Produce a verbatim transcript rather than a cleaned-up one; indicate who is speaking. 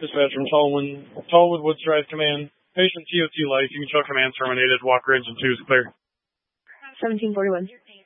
Speaker 1: Dispatch from Tallwood, Tallwood Woods Drive Command. Patient T O T life. You can show command terminated. Walk Ridge and two is clear.
Speaker 2: seventeen forty-one.